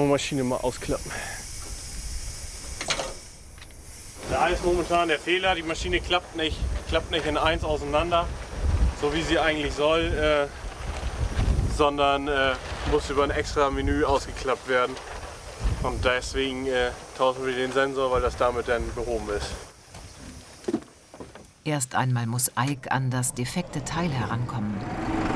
Maschine mal ausklappen. Da ist momentan der Fehler, die Maschine klappt nicht in eins auseinander, so wie sie eigentlich soll, sondern muss über ein extra Menü ausgeklappt werden. Und deswegen tauschen wir den Sensor, weil das damit dann behoben ist. Erst einmal muss Eik an das defekte Teil herankommen.